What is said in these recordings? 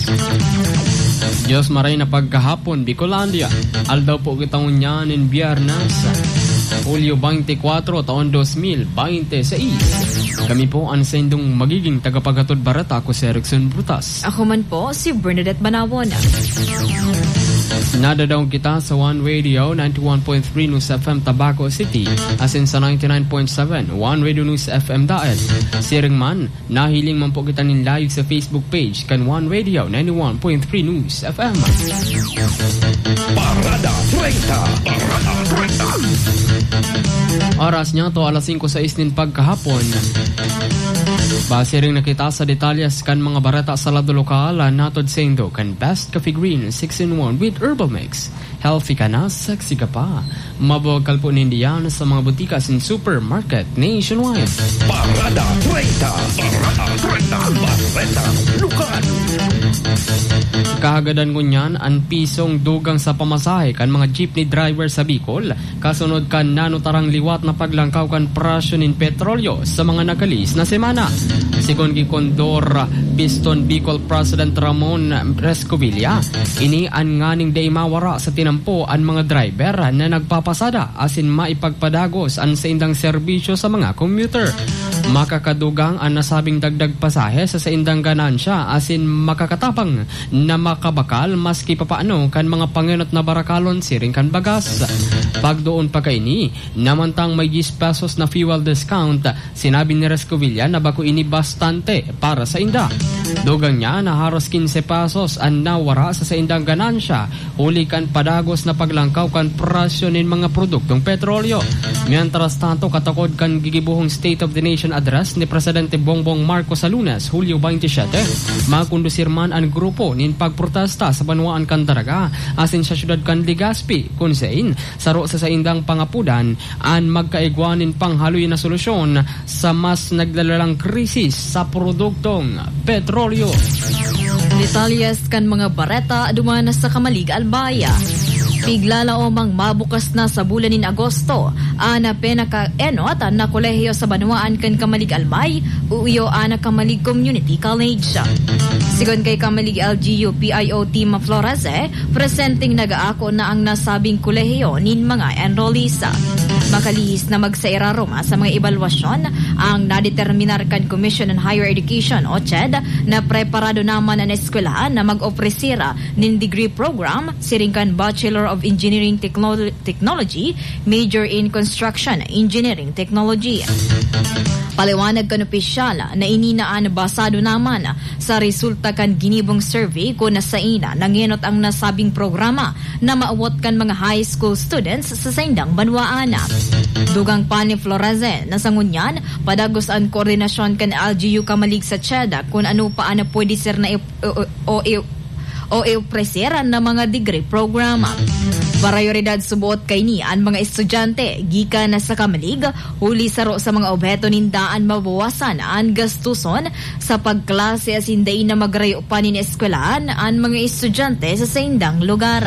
Diyos maray na pagkahapon, Bicolandia. Aldaw po kitang unyanin biyernes, Hulyo 24, taon 2026. Kami po ang sendong magiging tagapaghatod barata. Ako si Erickson Brutas. Ako man po si Bernadette Banawon. Nadadaw kita sa One Radio 91.3 News FM Tabaco City, asin sa 99.7 One Radio News FM Daet. Siring man, nahiling man po kita nin live sa Facebook page kan One Radio 91.3 News FM. Parada 30. Parada 30. Oras niya to alas 5:06 nin pagkahapon. Base rin nakita sa detalyas kan mga barata sa lado lokal, natod sendo kan Best Coffee Green 6-in-1 with Herbal Mix. Healthy ka na, sexy ka pa. Mabawagkal po nindiyan sa mga butikas in supermarket nationwide. Parada 30. Parada 30. Bareta lokal. Kahagadan ko niyan, ang pisong dugang sa pamasahe kan mga jeepney driver sa Bicol. Kasunod kan nanutarang liwat na paglangkaw kan presyo nin petrolyo sa mga nakalis na semana. Sigon ki Condor Piston Bicol President Ramon Rescovilla, ini ang nganing day mawara sa tinampo ang mga driver na nagpapasada asin maipagpadagos ang sa indang serbisyo sa mga commuter. Makakadugang ang nasabing dagdag pasahe sa indang ganansya asin makakatapang na makabakal maski papaano kan mga panginot na barakalon siring kan bagas. Pag doon pa kaini, namantang may 10 pesos na fuel discount, sinabi ni Rescovilla na bako ini bastante para sa inda. Dugang niya na haros 15 pesos ang nawara sa indang ganansya, huli kan padagos na paglangkaw kan presyo nin mga produktong petrolyo. Mientras tanto, katakod kan gigibuhong State of the Nation address ni Presidente Bongbong Marcos sa Lunes, Hulyo 27, makundusir man ang grupo nin pagprotesta sa Banwaan kan Daraga asin sa syudad kan Legazpi, kung sein saro sa indang pangapudan an magkaigwanin panghaloy na solusyon sa mas naglalalang krisis sa produktong petrolyo. Detalyes kan mga bareta dumanas sa Kamalig, Albaya. Bigla omang mabukas na sa bulan nin Agosto ana penaka-enot na kolehiyo sa Banwaan kan Kamalig Albay uyo ana Kamalig Community College. Sigon kay Kamalig LGU PIO Team Flores, presenting nagaako na ang nasabing kolehiyo nin mga enrollees. Makalihis na magsairaroma sa mga ebalwasyon ang nadeterminar kan Commission on Higher Education o CHED na preparado naman ang eskwelahan na mag-opresira nin degree program siring kan Bachelor of Engineering Technology, Major in Construction Engineering Technology. Paliwanag kan opisyal na ininaan basado naman sa resulta kan ginibong survey kung nasaina nangenot ang nasabing programa na maawat kan mga high school students sa saindang Banwaan. Dugang pa ni Flores na sangunyan, padagos ang koordinasyon kan LGU Kamalig sa CHED kung ano pa na pwede sir na o iupresiran na mga degree programa. Prioridad subuot kay ni ang mga estudyante gikan na sa Kamalig, huli saro sa mga objeto nindaan mabawasan ang gastuson sa pagklase asin day na magrayo pa nin eskwelahan ang mga estudyante sa saindang lugar.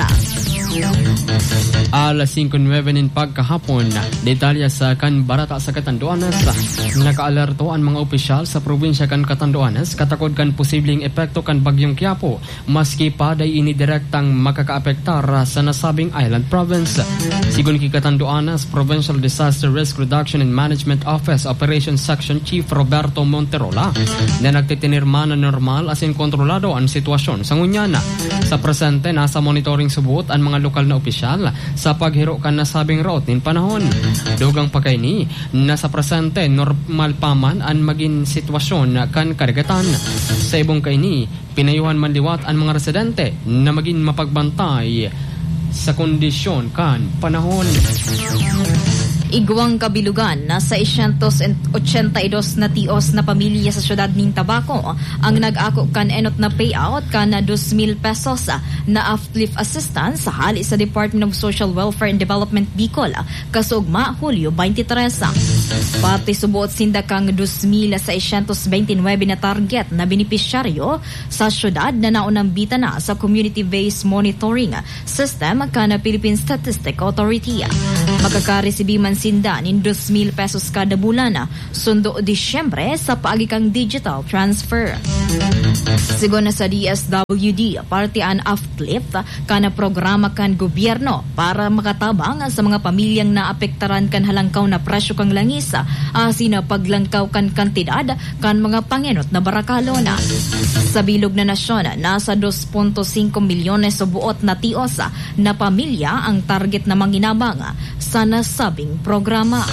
Alas 5:09 nin pagkahapon, detalya sa kan barata sa Catanduanes. Nakaalerto ang mga opisyal sa probinsya kan Catanduanes katakod kan posibleng epekto kan bagyong Quiapo, maski pa day ini direktang makakaapektar sa nasabing island province. Sigun ki Catanduanes Provincial Disaster Risk Reduction and Management Office Operations Section Chief Roberto Monterola, na nagtitinirma na normal asin kontrolado ang sitwasyon sa ngunyana. Sa presente, nasa monitoring subuot ang mga lokal na opisyal sa paghiro kan nasabing route nin panahon. Dugang pa kay ni, nasa presente normal paman ang maging sitwasyon kan karagatan. Sa ibong kay ni, pinayuhan man liwat ang mga residente na maging mapagbantay sa kondisyon kan panahon. Igwang kabilugan na sa 182 na tios na pamilya sa syudad ning Tabaco ang nag-ako kan enot na payout kan na 2,000 pesos na uplift assistance sa hali sa Department of Social Welfare and Development Bicol kasugma Hulyo 23. Pati subuot sinda kang 2,629 na target na benepisyaryo sa syudad na naunambita na sa Community-Based Monitoring System kana Philippine Statistic Authority. Magkakaresibi man sinda nin 2,000 pesos kada bulan sundo Disyembre sa paagikang digital transfer. Sigon na sa DSWD, partian AFCLIP kana programa kan gobyerno para makatabang sa mga pamilyang naapektaran kan halangkaw na presyo kang langis asin na paglangkaw kan kantidad kan mga pangenot na barakalona. Sa bilog na nasyon, nasa 2.5 milyones sa buot na tios na pamilya ang target na manginabang sa nasabing programa.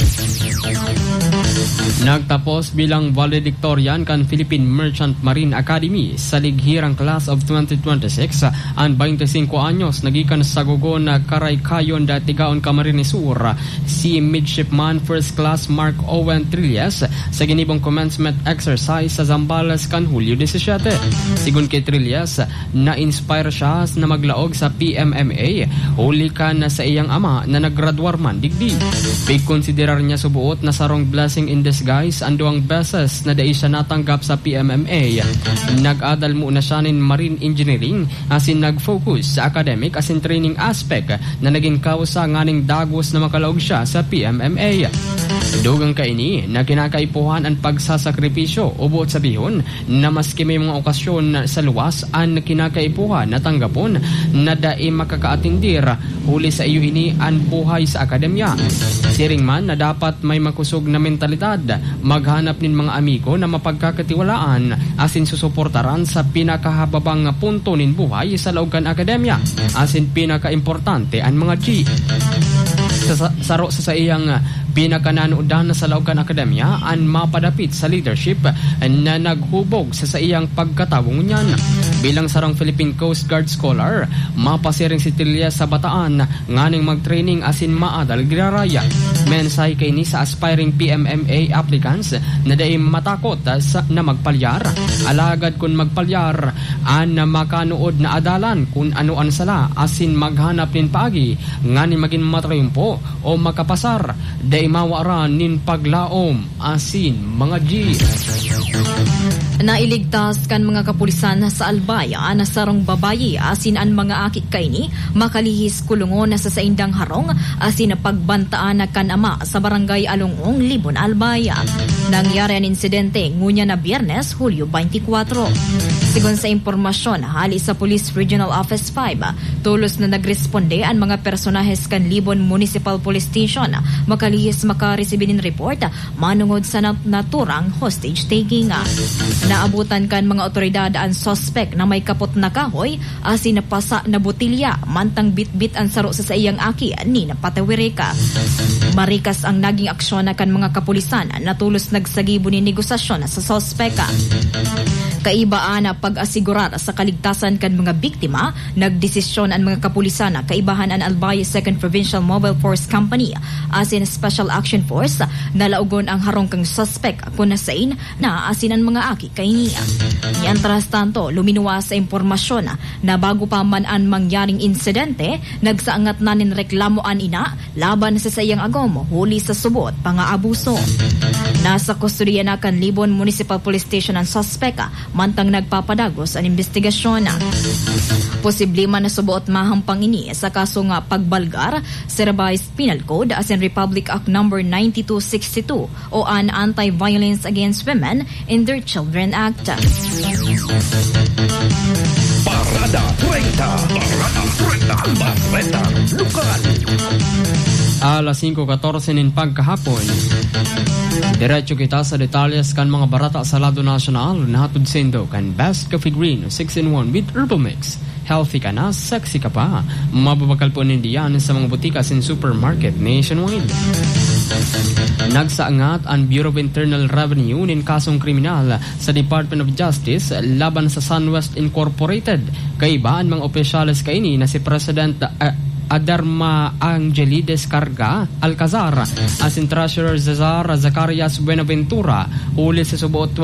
Nagtapos bilang valedictorian kan Philippine Merchant Marine Academy sa lighirang class of 2026 ang 25 anyos nagikan sa gugon na Karaykayon da Tigaon Camarines Sur si Midshipman First Class Mark Owen Trillas sa ginibong commencement exercise sa Zambales kan Hulyo 17. Sigun kay Trillas, na-inspire siya na maglaog sa PMMA huli kan sa iyang ama na naggraduar man digdi. Pigkonsiderar niya subuot na sarong blessing in disguise ang 2 beses na dai siya natanggap sa PMMA. Nag-adal muna siya nin marine engineering asin nag-focus sa academic asin training aspect na naging kausa nganing dagos na makalaog siya sa PMMA. Dugang kaini na kinakaipuhan ang pagsasakripisyo o buot sabihon na maski may mga okasyon sa luwas ang kinakaipuhan na tanggapon na dai makakaatindir huli sa iyo ini ang buhay sa akademya. Siring man na dapat may makusog na mentalidad, maghanap nin mga amigo na mapagkakatiwalaan asin susuportaran sa pinakahababang punto nin buhay sa laogan akademya asin pinakaimportante ang mga G. Saro sa iyang pinakananood na sa laogan akademya ang mapadapit sa leadership na naghubog sa iyang pagkatawong niyan. Bilang sarang Philippine Coast Guard Scholar, mapasiring si Trillas sa bataan nganing mag-training asin maadal giraraya. Mensahe kay ni sa aspiring PMMA applicants na dahil matakot na magpalyar. Alagad kung magpalyar, an makanood na adalan kung ano-an sala asin maghanap nin paagi nganing maging matrayumpo o makapasar dahil mawaran nin paglaom asin mga G. Nailigtas kan mga kapulisan sa Albaya na sarong babayi asin ang mga akit kaini makalihis kulungon na sa saindang harong asin na pagbantaan na kan ama sa barangay Alungong, Libon, Albaya. Nangyari ang insidente ngunya na Biyernes, Hulyo 24. Sigon sa impormasyon, hali sa Police Regional Office 5, tulos na nagresponde ang mga personahes kan Libon Municipal Police Station makalihis makaresibinin report manungod sa naturang hostage taking. Naabutan kan mga otoridad ang suspect na may kapot na kahoy asin napasa na botilya mantang bitbit ang saro sa iyang aki ni napatawireka. Marikas ang naging aksyon na kan mga kapulisan na tulos nagsagibo ni negosasyon sa suspeka. Kaibaan na pag-asigurar sa kaligtasan kan mga biktima, nagdesisyon ang mga kapulisan na kaibahan ang Albay 2nd Provincial Mobile Force Company asin Special Action Force na laugon ang harong kang suspect kung nasain na asin ang mga aki kay niya. Mientras tanto, luminuwas sa impormasyon na bago pa man ang mangyaring insidente, nagsaangat na nin reklamoan ina laban sa sayang agom huli sa subot pang-aabuso. Nasa kustodiya na kan Libon Municipal Police Station ang suspect mantang nagpapadagos ang investigasyon. Posible man na subuot mahampang ini sa kaso nga pagbalgar sa Revised Penal Code as in Republic Act No. 9262 o an Anti-Violence Against Women and Their Children Act. Parada 30. Parada 30. Barreta Lukan. Alas 5:14 nin pagkahapon. Diretso kita sa detalles kan mga barata sa lado nasyonal nahatod sendo kan Best Coffee Green 6-in-1 with Herbal Mix. Healthy ka na, sexy ka pa. Mababakal po nindiyan sa mga butikas and supermarket nationwide. Nagsaangat ang Bureau of Internal Revenue nin kasong kriminal sa Department of Justice laban sa SunWest Incorporated. Kaibaan mga opisyales kaini na si President Adarma Angelides Carga Alcazar asin Treasurer Cesar Zacarias Buenaventura ulit sa subuot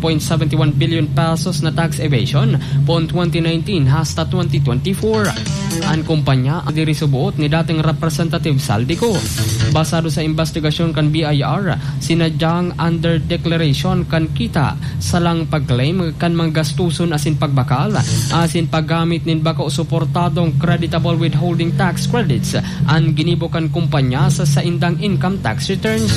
22.71 billion pesos na tax evasion pon 2019 hasta 2024. Ang kumpanya diri subuot ni dating Representative Saldico. Basado sa investigasyon kan BIR, sinadyang under declaration kan kita salang pag-claim kan mga gastuson asin pagbakal asin paggamit nin bako suportadong creditable withholding tax credits ang ginibo kan kumpanya sa indang income tax returns.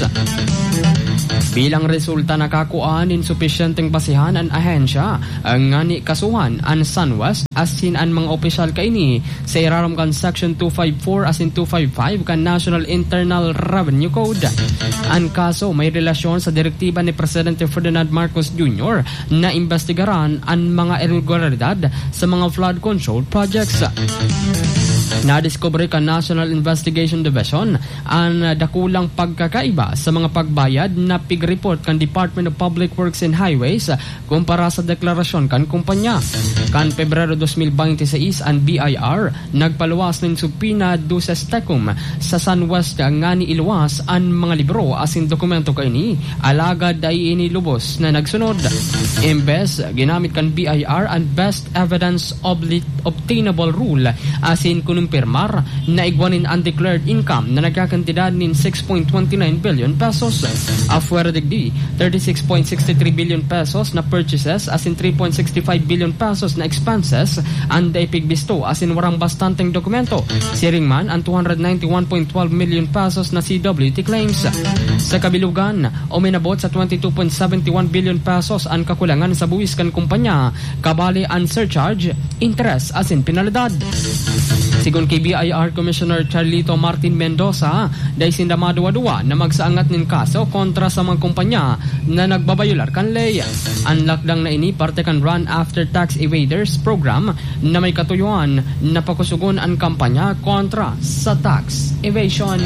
Bilang resulta nakakuan insufficienteng basihan ang ahensya ang ngani kasuhan ang SunWest asin ang mga opisyal kaini sa iraram kan Section 254 asin 255 kan National Internal Revenue Code. Ang kaso may relasyon sa direktiba ni Presidente Ferdinand Marcos Jr. na investigaran ang mga irregularidad sa mga flood control projects. Nadiskubre ka National Investigation Division ang dakulang pagkakaiba sa mga pagbayad na pig-report kan Department of Public Works and Highways kumpara sa deklarasyon kan kumpanya. Kan Pebrero 2026 ang BIR nagpaluwas ng subpina duces tecum sa SunWest nga ni iluwas ang mga libro asin dokumento kaini alagad ay inilubos na nagsunod. Imbes ginamit kan BIR ang best evidence obtainable rule asin kunumpirmar na igwanin undeclared income na nagkakantidad nin 6.29 billion pesos. Afuera digdi, 36.63 billion pesos na purchases asin 3.65 billion pesos na expenses ang daipigbisto asin warang bastanteng dokumento. Siring man ang 291.12 million pesos na CWT claims. Sa kabilugan, uminabot sa 22.71 billion pesos ang kakulangan sa buwis kan kumpanya, kabali ang surcharge, interest asin penalidad. Sigon kay BIR Commissioner Charlito Martin Mendoza, dahil sindamaduwa-duwa na magsaangat nin kaso kontra sa mga kumpanya na nagbabayular kan ley. Ang lakdang na ini parte kan Run After Tax Evaders program na may katuyuan na pakusugon ang kampanya kontra sa tax evasion.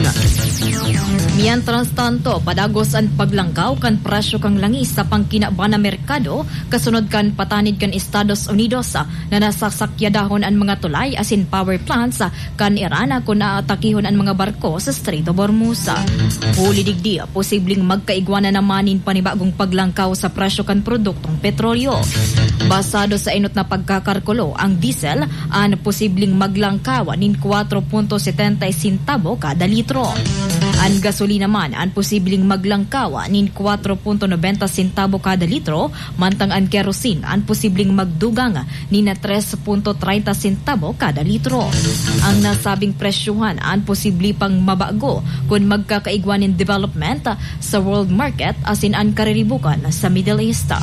Mientras tanto, padagos ang paglangkaw kan presyo kang langis sa pangkinabana merkado kasunod kan patanid kan Estados Unidos na nasasakyadahon ang mga tulay asin power plants kan Iran kung naatakihon ang mga barko sa Strait of Hormuz. Huli digdi, posibleng magkaigwana namanin panibagong paglangkaw sa presyo kan produktong petrolyo. Basado sa inot na pagkakarkulo, ang diesel ang posibleng maglangkaw nin 4.70 sentavo kada litro. Ang gasolina man ang posibleng maglangkaw nin 4.90 sentavo kada litro, mantang ang kerosene ang posibleng magdugang nin 3.30 sentavo kada litro. Ang nasabing presyuhan ang posible pang mabago kung magkakaigwanin development sa world market asin ang kariribukan sa Middle East.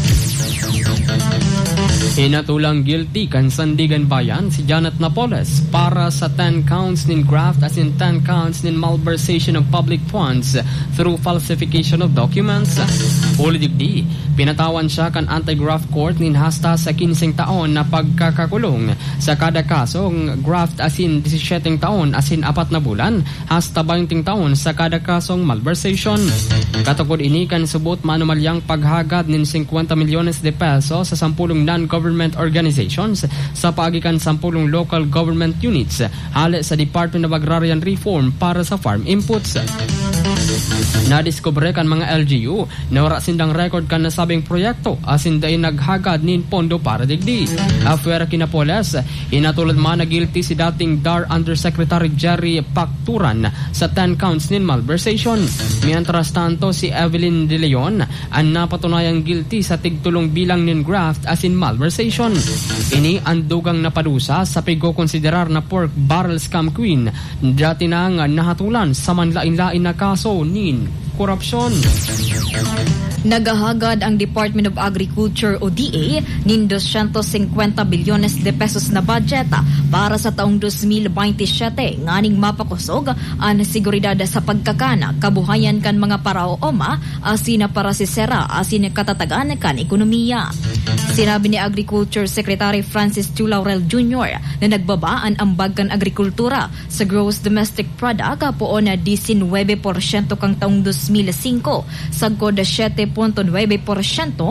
Hinatulang guilty kan Sandigan Bayan si Janet Napoles para sa 10 counts nin graft as in 10 counts nin malversation of public funds through falsification of documents. Huli digdi, pinatawan siya kan anti-graft court nin hasta sa 15 taon na pagkakakulong sa kada kasong graft as in 17 taon as in 4 na bulan hasta 20 taon sa kada kasong malversation. Katukod ini kan subot manumalyang paghagad nin 50 milyones de peso sa 10 non-government organizations sa paagikan 10 local government units hali sa Department of Agrarian Reform para sa farm inputs. Nadiskubre kan mga LGU na wala sindang record kan nasabing proyekto asin day naghagad nin pondo para digdi. Afuera kinapoles, inatulad man na guilty si dating DAR Undersecretary Jerry Pacturan sa 10 counts nin malversation. Mientras tanto si Evelyn De Leon ang napatunayang guilty sa tigtulong bilang nin graft asin malversation. Ini ang dugang napadusa sa pagkokonsiderar na pork barrel scam queen dati na nga nahatulan sa manlain-lain na kaso nin korupsyon. Nagahagad ang Department of Agriculture o DA nin 250 bilyones de pesos na budget para sa taong 2027 nganing mapakusog ang seguridad sa pagkakana kabuhayan kan mga paraoma asin para sisera asin katatagan kan ekonomiya. Sinabi ni Agriculture Secretary Francis Chu Laurel Jr. na nagbaba ang ambag kan agrikultura sa gross domestic product poon na 19% kang taong 2005 sagko 7.9%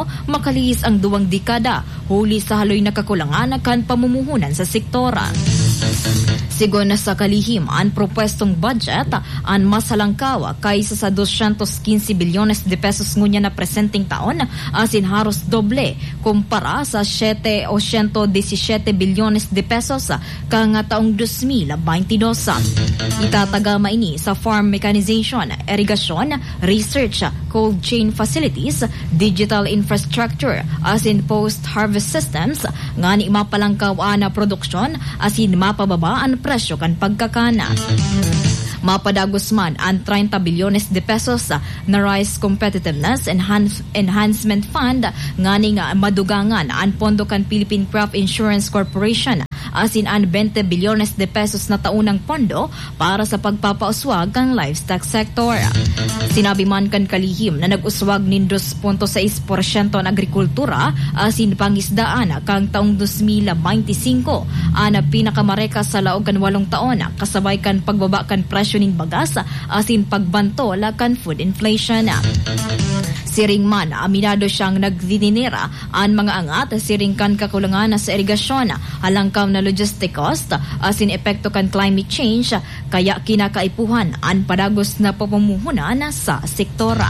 makaliis ang 2 dekada huli sa haloy na kakulangan kan pamumuhunan sa sektora. Sigon na sa kalihim, ang propwestong budget ang masalangkaw kaysa sa 215 bilyones de pesos ngunya na presenteng taon, asin haros doble kumpara sa 7 o 117 bilyones de pesos kang taong 2022. Itatagama ini sa farm mechanization, irrigation, research, cold chain facilities, digital infrastructure, asin post-harvest systems, nga ni mapalangkaw na produksyon, asin mapababa ang presyo kan pagkakana. Mapadagos man ang 30 bilyones de pesos na Rice Competitiveness Enhancement Fund nga ni nga madugangan ang pondo kan Philippine Crop Insurance Corporation, asin ang 20 bilyones de pesos na taunang pondo para sa pagpapauswag kan livestock sector. Sinabi man kan kalihim na nag-uswag nin 2.6% ang agrikultura asin pangisdaan kang taong 2025 ana pinakamareka sa laog kan 8 taon kasabay kan pagbaba kan presyo nin bagas asin pagbantol kan food inflation. Siring man, aminado siyang nagdidinira ang mga angat siring kan kakulangan sa irigasyon, halangkaw na logistic cost, asin epekto kan climate change, kaya kinakaipuhan ang padagos na pamumuhunan sa sektora.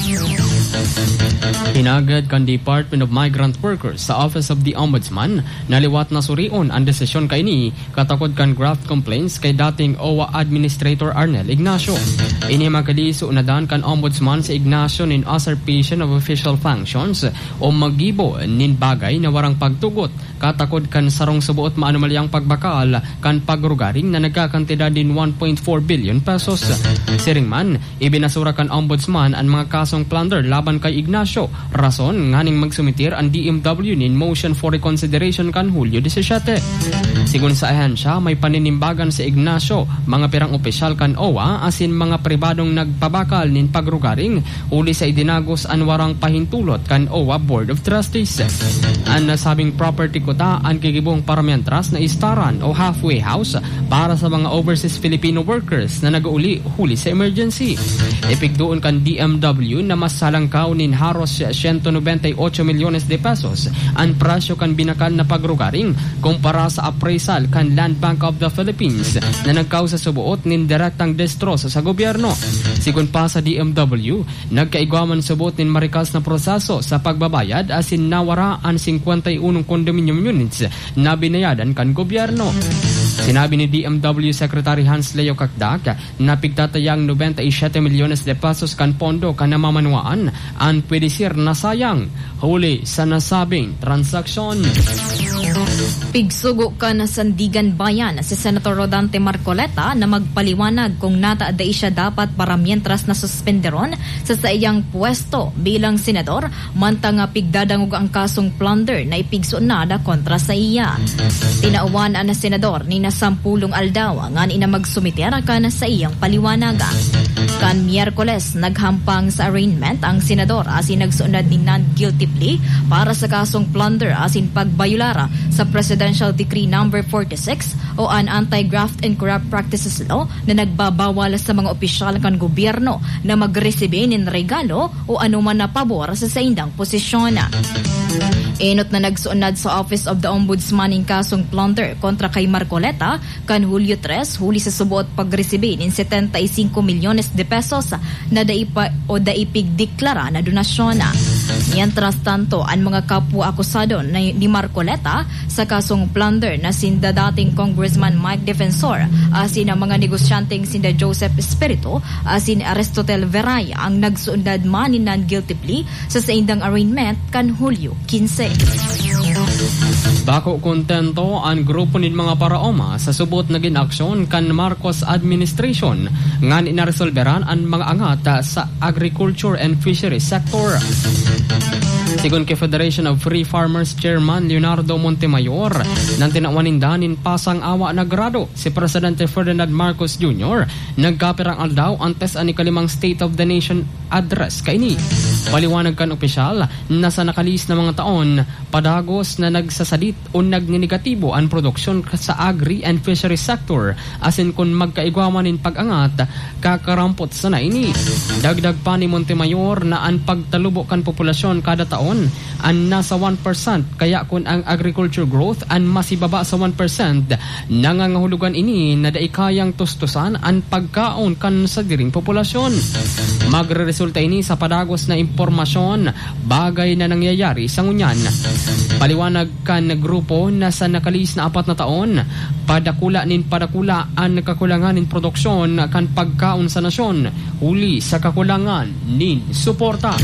Hinagad kan Department of Migrant Workers sa Office of the Ombudsman naliwat na surion ang desisyon kay ni katakod kan graft complaints kay dating OWA Administrator Arnel Ignacio. Ini magkaliso na dan kan Ombudsman sa Ignacio nin usurpation of official functions o magibo nin bagay na warang pagtugot katakod kan sarong subuot maanumalyang pagbakal kan pagrugaring na nagkakantidad din 1.4 billion pesos. Siring man, ibinasura kan Ombudsman ang mga kasong plunder laban kay Ignacio. Rason nganing magsumitir ang DMW nin motion for reconsideration kan Hulyo 17. Sigun sa ahensya, may paninimbagan sa Ignacio, mga pirang opisyal kan OWA asin mga pribadong nagpabakal nin pagrugaring uli sa idinagos ang warang pahintulot kan OWA Board of Trustees. Ang nasabing property kuta ang kigibong paramientras na istaran o halfway house para sa mga overseas Filipino workers na nag-uli huli sa emergency. Ipigdoon kan DMW na mas salangkaw nin haros 198 milyones de pesos ang presyo kan binakal na pagrugaring kumpara sa appraisal kan Land Bank of the Philippines na nagkaw sa subuot nin direktang destroso sa gobyerno. Sigun pa sa DMW, nagkaigwaman subuot nin marikas na proseso sa pagbabayad asin nawara ang 51 condominium units na binayadan kan gobyerno. Sinabi ni DMW Secretary Hans Leo Kakdak na pigtatayang 97 milyones de pesos kan pondo kan namamanuaan ang pwedesir na sayang huli sa nasabing transaksyon. Pigsugo ka na Sandigan Bayan si Senator Rodante Marcoleta na magpaliwanag kung nataada siya dapat para mientras na suspenderon sa iyang pwesto bilang senador mantang pigdadangog ang kasong plunder na ipigsunada kontra sa iya. Tinauwan na senador ni nasampulong aldaw nga ina magsumiter ka na sa iyang paliwanaga. Kan Miyerkules naghampang sa arraignment ang senador asin nagsunod ni non-guilty plea para sa kasong plunder asin pagbayulara sa Presidential Decree No. 46 o an Anti-Graft and Corrupt Practices Law na nagbabawal sa mga opisyal kan gobyerno na magresibe nin regalo o anuman na pabor sa indang posisyon. Enot na nagsuunad sa Office of the Ombudsman in kasong plunder kontra kay Marcoleta kan Hulyo 3 huli sa subuot pagresibe nin 75 milyones de pesos na daipigdeklara na donasyon. Mientras tanto, ang mga kapwa akusado ni Marcoleta sa kasong plunder na sinda dating Congressman Mike Defensor asin ang mga negosyanteng sinda Joseph Espiritu asin Aristotel Veraya ang nagsuundad man ni non-guilty plea sa indang arraignment kan Hulyo 15. Bako kontento ang grupo nin mga paraoma sa subot na ginaksyon kan Marcos administration ngan inaresolberan ang mga angat sa agriculture and fisheries sector. Sigon kay Federation of Free Farmers Chairman Leonardo Montemayor, nang tinawanindanin pasang awa na grado si Presidente Ferdinand Marcos Jr. nagkapirang aldaw antes ani kalimang State of the Nation address kaini. Paliwanag kan opisyal na sa nakalis na mga taon, padagos na nagsasadit o nagninegatibo ang produksyon sa agri and fishery sector asin kung magkaigwaman in pag-angat kakarampot sa naini. Dagdag pa ni Montemayor na ang pagtalubo kan populasyon kada taon ang nasa 1% kaya kung ang agriculture growth ang masibaba sa 1% nangangahulugan ini na daikayang tustusan ang pagkaon kan sa diring populasyon. Magre-resulta ini sa padagos na impormasyon bagay na nangyayari sa ngunyan. Paliwanag kan grupo na sa nakalis na 4 na taon padakula ang kakulangan nin produksyon kan pagkaon sa nasyon huli sa kakulangan nin suporta.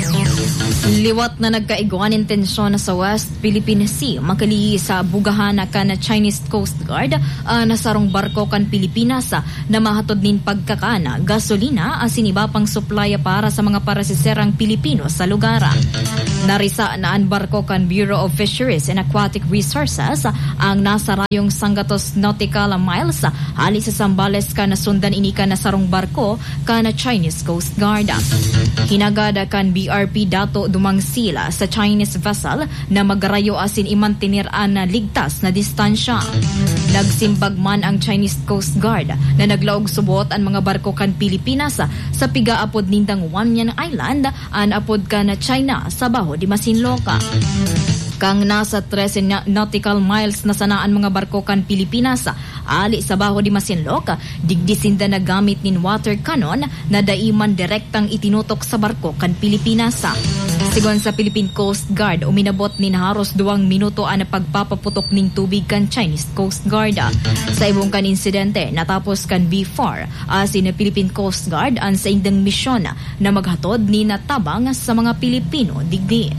Liwat na nagkaiguan intensyon sa West Philippine Sea makali sa bugahan kan Chinese Coast Guard nasarong barko kan Pilipinas na mahatod nin pagkakana gasolina asin iba pang suplaya para sa mga parasiserang Pilipino sa lugar. Narisa na ang barko kan Bureau of Fisheries and Aquatic Resources ang nasa rayong Sangatos Nautical Miles hali sa Sambales kan nasundan ini kan nasarong barko kan Chinese Coast Guard. Hinagada kan BRP dato dumang sila sa Chinese vessel na magarayo asin imantinir na ligtas na distansya. Nagsimbag man ang Chinese Coast Guard na naglaog subot ang mga barko kan Pilipinas sa pigaapod nindang Wanyan Island an apod kan China sa baho di Masinloca. Kang nasa 13 nautical miles na sanaan mga barko kan Pilipinas ali sa baho di Masinloca digdisinda na gamit nin water cannon na daiman direktang itinutok sa barko kan Pilipinas. Sigon sa Philippine Coast Guard uminabot nin haros 2 minuto ang pagpapaputok ning tubig kan Chinese Coast Guard. Sa ibong kan insidente natapos kan B4 asin na Philippine Coast Guard ang sa indang misyon na maghatod ni natabang sa mga Pilipino digdi.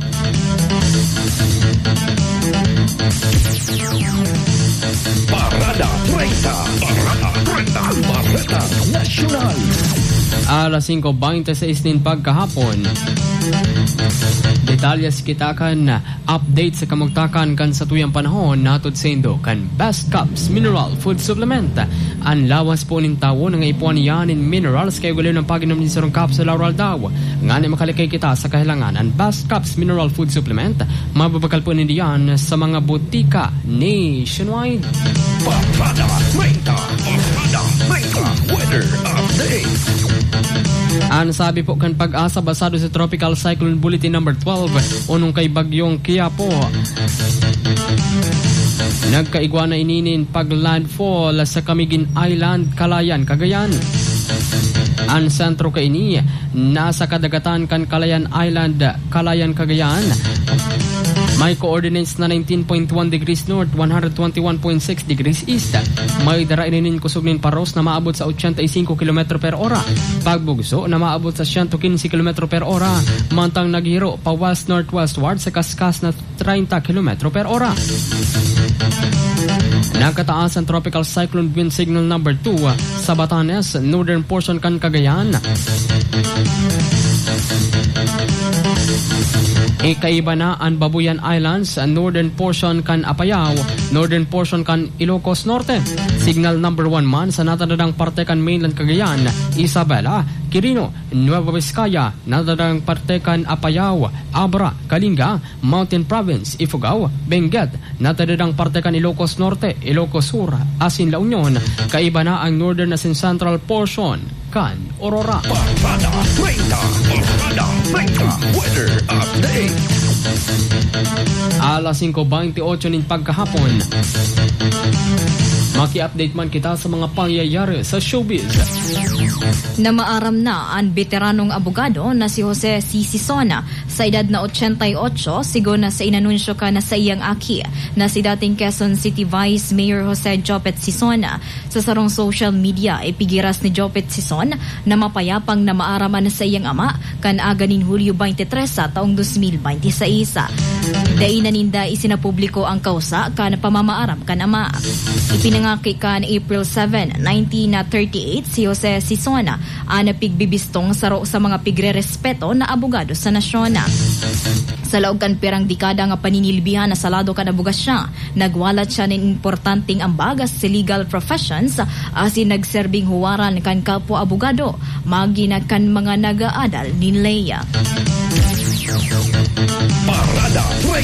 Parada 30. Parada 30. Bareta Nacional. Alas 5:26 nin pagkahapon. Detalyas kita kan update sa kamugtakan kan sa tuyang panahon natod sa Indo kan Best Cups Mineral Food Supplement. Ang lawas po nin tawo nga ipuan yan in minerals kay gulay ng paginom ni sarong capsule oral daw. Nga ni makalikay kita sa kahilangan ang Best Cups Mineral Food Supplement. Mababakal po nindiyan sa mga butika nationwide. Parada 30. Parada 30. Weather update. Ang sabi po kan pag-asa basado sa Tropical Cyclone Bulletin number 12 unong kay Bagyong Quiapo. Nagkaigwa na ininin pag-landfall sa Camiguin Island, Calayan, Cagayan. Ang sentro kaini nasa kadagatan kan Calayan Island, Calayan, Cagayan. May coordinates na 19.1 degrees north, 121.6 degrees east. May darainin kusog nin paros na maabot sa 85 km per ora. Pagbugso na maabot sa 115 km per ora. Mantang naghiro pa west-northwestward sa kaskas na 30 km per ora. Nakataas ang Tropical Cyclone Wind Signal number 2 sa Batanes, northern portion kan Cagayan. Ikaiba na ang Babuyan Islands, northern portion kan Apayao, northern portion kan Ilocos Norte. Signal number 1 man sa natadadang parte kan mainland Cagayan, Isabela, Quirino, Nueva Vizcaya, natadadang parte kan Apayao, Abra, Kalinga, Mountain Province, Ifugao, Benguet, natadadang parte kan Ilocos Norte, Ilocos Sur, asin La Union. Kaiba na ang northern asin central portion kan Aurora. Parada 30. Parada 30. Weather update. Alas 5:28 nin pagkahapon. Maki-update man kita sa mga pangyayari sa showbiz. Na maaram na ang veteranong abogado na si Jose C. Sisona sa edad na 88 sigo na sa inanunsyo ka na sa iyang aki na si dating Quezon City Vice Mayor Jose Jopet Sisona. Sa sarong social media ipigiras ni Jopet Sison na mapayapang na maaraman sa iyang ama kan aganin Hulyo 23 sa taong 2026. Dai naninda isinapubliko ang kausa kan pamamaaram kan ama. Ipinangaki kan April 7, 1938 si Jose Sisona ang pigbibistong saro sa mga pigre-respeto na abogado sa nasyon. Sa laog kan pirang dekada nga paninilbihan na salado kan abugas siya, nagwalat siya ng importanteng ambagas sa legal professions asin nagserbing huwaran kan kapwa abogado, magina kan mga nagaadal ni Leia. Parada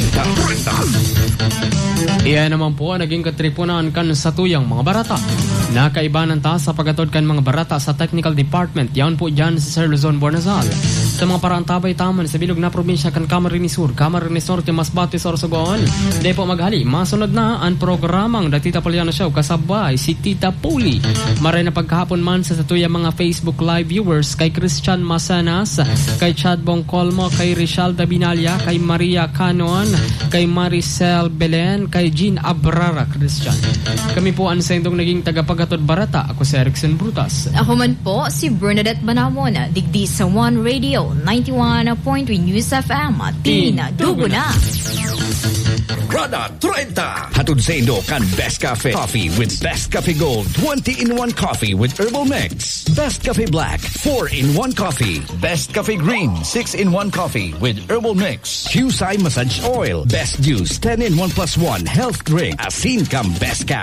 30. Iyan naman po ang naging katripunan kan sa tuyang mga barata. Nakaibanan ta sa pagatod kan mga barata sa technical department. Yan po dyan sa Sir Luzon, Bornazal. Sa mga parang tabay taman sa bilog na probinsya kan Camarines Sur, Camarines Norte, Masbate, Sorsogon. Di po maghali, masunod na ang programang da Tita Poliana Show kasabay si Tita Puli. Maray na pagkahapon man sa tuyang mga Facebook Live viewers kay Christian Masanas, kay Chad Bongcolmo, kay Rishalda Binalya, kay Maria Canon, kay Maricel Belen, kay Jean Abrara Christian. Kami po ang sendong naging tagapagatod barata. Ako si Erickson Brutas. Ako man po si Bernadette Banamon, digdi sa One Radio 91.3 News FM. Tinadugo na. Parada 30. Hatod sa Indo kan Best Cafe Coffee with Best Cafe Gold 20-in-1 Coffee with Herbal Mix. Best Cafe Black 4-in-1 Coffee. Best Cafe Green 6-in-1 Coffee with Herbal Mix. Qsai Massage Oil. Best Juice 10-in-1+1 Health Drink. Asin kam Best Cap.